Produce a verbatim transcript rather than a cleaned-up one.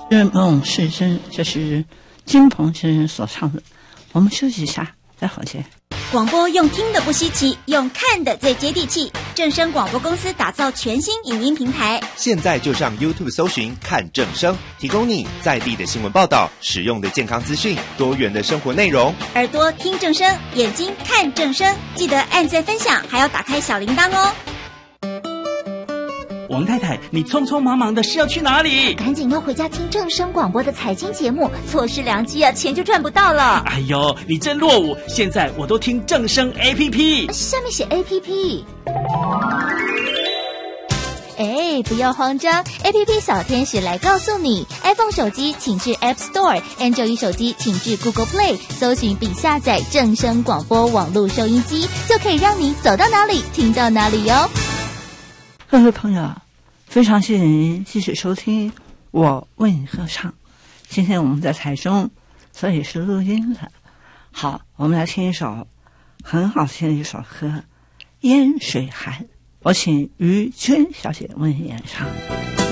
日梦是真，这是金鹏先生所唱的。我们休息一下，待会儿见。 广播用听的不稀奇，用看的最接地气。正声广播公司打造全新影音平台， 现在就上 YouTube 搜寻看正声，提供你在地的新闻报道、实用的健康资讯、多元的生活内容。 耳朵听正声，眼睛看正声，记得按赞分享，还要打开小铃铛哦。 王太太，你匆匆忙忙的是要去哪里？ 赶紧要回家听正声广播的财经节目，错失良机啊，钱就赚不到了。 哎呦，你真落伍！现在我都听正声 A P P， 下面写 A P P。哎，不要慌张 ，A P P 小天使来告诉你 ，iPhone 手机请至 App Store，Android 手机请至 Google Play， 搜寻并下载正声广播网络收音机，就可以让你走到哪里听到哪里哟。 各位朋友，非常谢谢您继续收听我为你歌唱。今天我们在台中，所以是录音的。好，我们来听一首很好听的一首歌《烟水寒》，我请于娟小姐为你演唱。